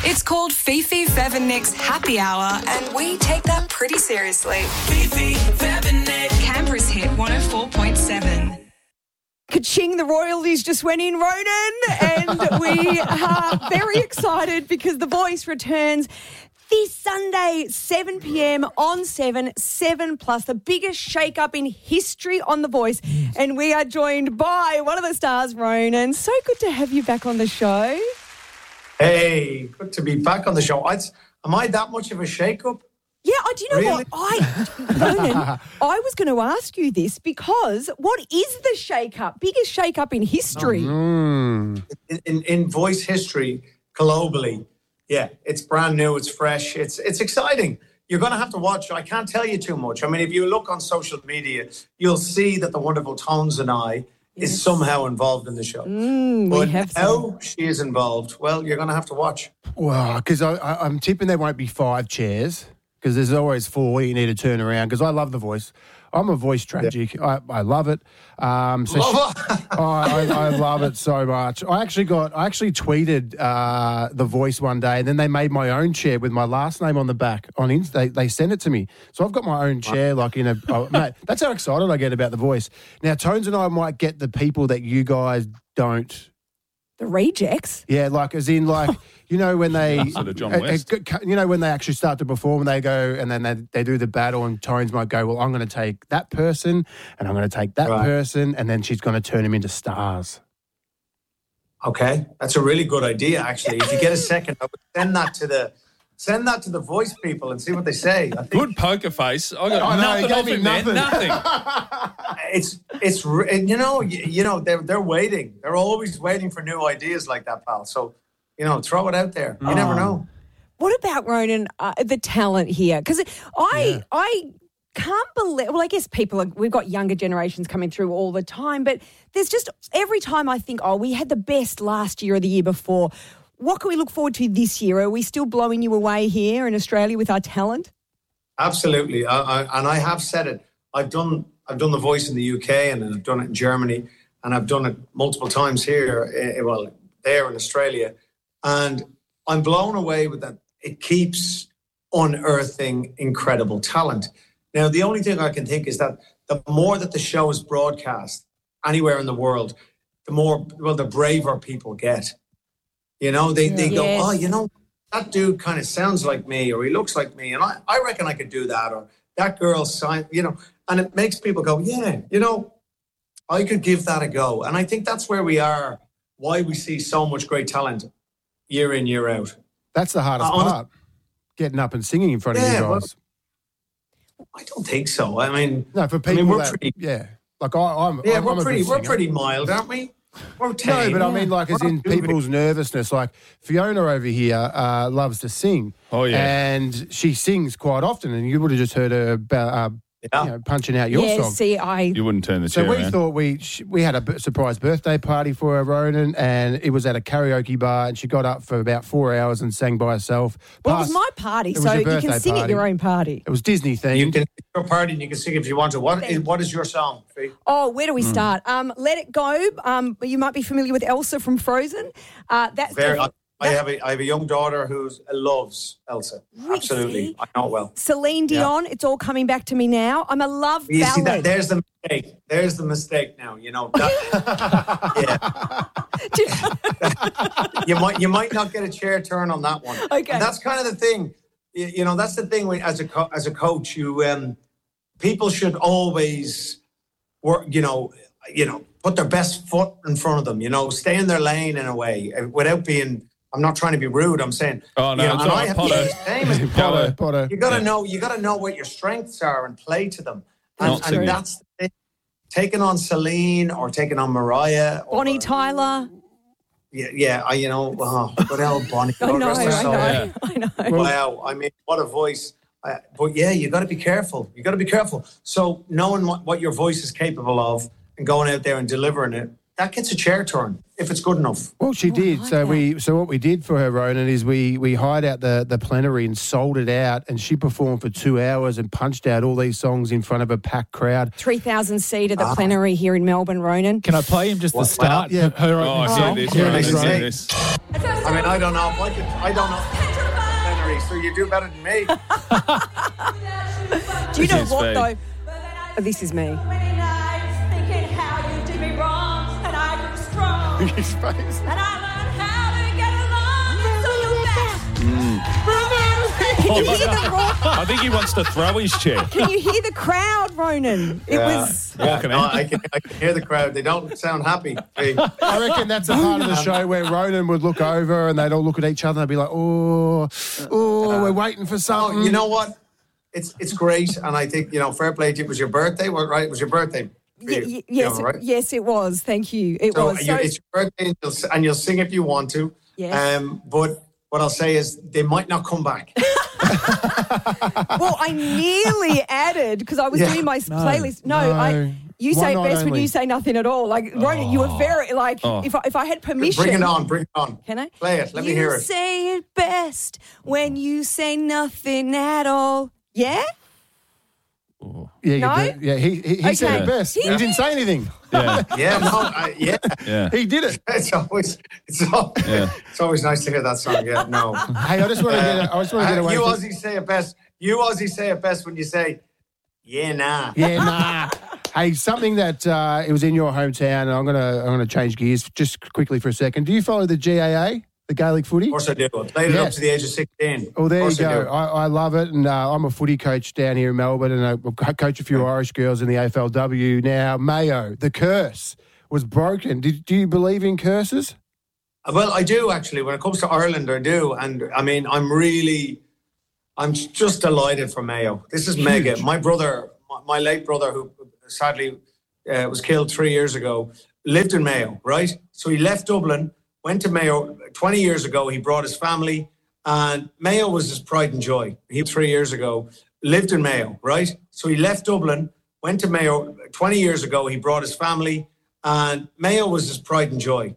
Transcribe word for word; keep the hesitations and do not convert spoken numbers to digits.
It's called Fifi, Fev and Nick's Happy Hour, and we take that pretty seriously. Fifi, Fev and Nick. Canberra's hit one oh four point seven. Ka-ching, the royalties just went in, Ronan, and we are very excited because The Voice returns this Sunday, seven p.m. on seven, seven plus, the biggest shake-up in history on The Voice. And we are joined by one of the stars, Ronan. So good to have you back on the show. Hey, good to be back on the show. I, am I that much of a shake-up? Yeah, I do you know Really? what? I, Ronan, I was going to ask you this because what is the shake-up, biggest shake-up in history? In, in, in voice history, globally, yeah, it's brand new, it's fresh, it's it's exciting. You're going to have to watch. I can't tell you too much. I mean, if you look on social media, you'll see that the wonderful Tones and I Yes. is somehow involved in the show. Mm, we but have how she is involved, well, you're going to have to watch. Well, because I'm tipping there won't be five chairs because there's always four you need to turn around because I love The Voice. I'm a voice tragic. I, I love it. Um, so Love she, oh, I, I love it so much. I actually got, I actually tweeted uh, The Voice one day, and then they made my own chair with my last name on the back on Insta. They, they sent it to me, so I've got my own chair. Like in a, oh, mate, that's how excited I get about The Voice. Now, Tones and I might get the people that you guys don't. The rejects? Yeah, like as in like. You know, when they, Sort of John uh, West. uh, you know, when they actually start to perform and they go and then they, they do the battle and Tones might go, well, I'm going to take that person and I'm going to take that Right. person and then she's going to turn them into stars. Okay, that's a really good idea, actually. If you get a second, I would send that to the send that to the voice people and see what they say. I think Good poker face. I got I know, he nothing gave off me him, man. nothing. Nothing. it's it's re- you know you, you know they're they're waiting. They're always waiting for new ideas like that, pal. So you know, throw it out there. You never know. What about, Ronan, uh, the talent here? Because I, Yeah. I can't believe, well, I guess people, are, we've got younger generations coming through all the time, but there's just, every time I think, oh, we had the best last year or the year before. What can we look forward to this year? Are we still blowing you away here in Australia with our talent? Absolutely, I, I, and I have said it. I've done I've done The Voice in the U K and I've done it in Germany and I've done it multiple times here. Uh, well, there in Australia. And I'm blown away with that. It keeps unearthing incredible talent. Now, the only thing I can think is that the more that the show is broadcast anywhere in the world, the more, well, the braver people get. You know, they, they go, Yes. oh, you know, that dude kind of sounds like me or he looks like me. And I, I reckon I could do that. Or that girl, sign, you know, and it makes people go, yeah, you know, I could give that a go. And I think that's where we are, why we see so much great talent year in, year out. That's the hardest Uh, honest- part, getting up and singing in front of Yeah, you well, guys. I don't think so. I mean, No, for I people mean, we're that, pretty, yeah, like I, I'm, yeah, I'm, we're I'm a pretty, good we're singer. pretty mild, aren't we? We're No, tame. but I mean, like, as We're in not too big. people's nervousness. Like, Fiona over here uh, loves to sing. Oh, yeah. And she sings quite often, and you would have just heard her about, uh, Yeah. you know, punching out your yeah, song. see, I... You wouldn't turn the So chair we around. thought we sh- we had a b- surprise birthday party for her, Ronan, and it was at a karaoke bar, and she got up for about four hours and sang by herself. Well, it Plus, was my party, it was so your you can birthday sing at party. your own party. It was Disney You themed. can your party and you can sing if you want to. What is, what is your song? Fee? Oh, where do we start? Um, Let It Go. Um, you might be familiar with Elsa from Frozen. Uh, that's Very, I, def- I have a I have a young daughter who loves Elsa. Really? Absolutely, I know it well. Celine Dion. It's all coming back to me now. I'm a love You see ballad. that? There's the mistake. There's the mistake now. You know. That, yeah. you might you might not get a chair turn on that one. Okay. And that's kind of the thing. You, you know, that's the thing. When, as a co- as a coach, you um, people should always work. You know, you know, put their best foot in front of them. You know, stay in their lane in a way uh, without being. I'm not trying to be rude. I'm saying. Oh, no, you know, it's and all I right, have Potter. the same as Potter, Potter. You gotta Yeah. know. You gotta know what your strengths are and play to them. And, Not and singing. that's the thing. Taking on Celine or taking on Mariah. Or, Bonnie Tyler. Yeah, yeah. I, you know, oh, good old Bonnie. I God know, rest I her know, soul. Yeah. I know. Wow. I mean, what a voice. Uh, but yeah, you got to be careful. You got to be careful. So knowing what, what your voice is capable of and going out there and delivering it that gets a chair turn if it's good enough. Well, she did. like So that. we, so what we did for her, Ronan, is we we hired out the the plenary and sold it out, and she performed for two hours and punched out all these songs in front of a packed crowd. three thousand seat at the Ah. plenary here in Melbourne, Ronan. Can I play him just Well, the start? yeah. Her Oh, I opening see song? this. Yeah, right, I that's see right. this. I mean, I don't know. If I, could, I don't know. Plenary, so you do better than me. Do you know is what, fake. though? Oh, this is me. Many nights thinking how you did me wrong, and I grew strong, His face. and I learned how to get along, and so you're back. Can you hear the roar? I think he wants to throw his chair. Can you hear the crowd, Ronan? It Yeah. was. Yeah, Walking no, out. I, can, I can hear the crowd. They don't sound happy. They- I reckon that's the part of the show where Ronan would look over and they'd all look at each other and be like, oh, oh, we're waiting for Oh, something. you know what? It's it's great, and I think you know, fair play to you. It was your birthday, well, right? It was your birthday. for Y- you, y- you yes, know, right? yes, it was. Thank you. It So, was. you, So, it's your birthday, and you'll, s- and you'll sing if you want to. Yes. Um, but what I'll say is they might not come back. well, I nearly added because I was Yeah. doing my s- playlist. No, no. I. You One say it night best when only. you say nothing at all. Like Ronan, you were very like. Oh. If I, if I had permission, Bring it on, bring it on. Can I Play it? Let you me hear it. say it best when you say nothing at all. Yeah. Yeah, you No? did. yeah. He he, he said Okay. it best. He He, didn't say anything. Yeah, Yeah, no, I, yeah. yeah. He did it. It's always it's, al- Yeah. it's always nice to hear that song. Yeah, no. Hey, I just want to get. I just want to get Uh, away. you from, Aussies say it best. You Aussies say it best when you say, "Yeah, nah." Yeah, nah. Hey, something that uh, it was in your hometown, and I'm gonna I'm gonna change gears just quickly for a second. Do you follow the G A A, the Gaelic footy? Of course I do. I played it up Yes. to the age of sixteen. Well, there of you course I go. do. I, I love it, and uh, I'm a footy coach down here in Melbourne, and I co- coach a few Irish girls in the A F L W. Now, Mayo, the curse was broken. Did, do you believe in curses? Well, I do actually. When it comes to Ireland, I do, and I mean, I'm really, I'm just delighted for Mayo. This is mega. My brother, my, my late brother, who sadly uh, was killed three years ago, lived in Mayo, right? So he left Dublin, went to Mayo. twenty years ago, he brought his family, and Mayo was his pride and joy. He three years ago lived in Mayo, right? So he left Dublin, went to Mayo. twenty years ago, he brought his family, and Mayo was his pride and joy.